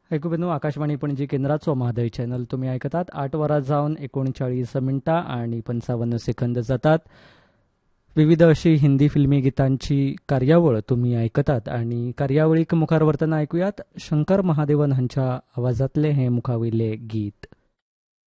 ऐकू बिनू आकाशवाणी पणजी केंद्राचो महादय चॅनल तुम्ही ऐकतात. 8 वरां जावन 39 मिनटां आणि 55 सेकंद जातात. विविध अशी हिंदी फिल्मी गीतांची कार्यावळ तुम्ही ऐकतात आणि कार्यावळीक मुखार वरतना ऐकूयात शंकर महादेवन हांच्या आवाजातले हे मुखाविले गीत.